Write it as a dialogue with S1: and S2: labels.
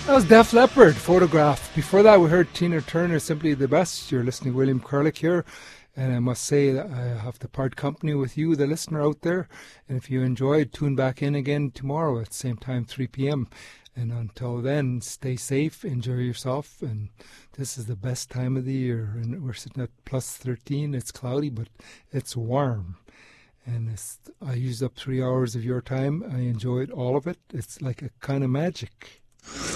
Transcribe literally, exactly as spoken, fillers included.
S1: That was Def Leppard, Photograph. Before that, we heard Tina Turner, Simply the Best. You're listening to William Curlick here. And I must say that I have to part company with you, the listener out there. And if you enjoyed, tune back in again tomorrow at the same time, three p.m. And until then, stay safe, enjoy yourself. And this is the best time of the year. And we're sitting at plus thirteen. It's cloudy, but it's warm. And it's, I used up three hours of your time. I enjoyed all of it. It's like a kind of magic.